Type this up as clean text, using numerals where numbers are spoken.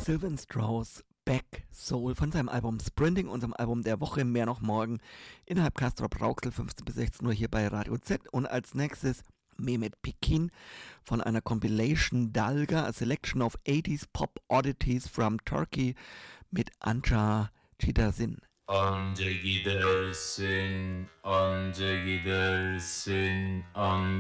Sylvan Strauss Back Soul von seinem Album Sprinting, unserem Album der Woche, mehr noch morgen, innerhalb Castrop Rauxel 15 bis 16 Uhr hier bei Radio Z. Und als nächstes Mehmet Pekin von einer Compilation Dalga, a Selection of 80s Pop Oddities from Turkey mit Anca Çiğdazin. Anca gidersin, anca gidersin, anca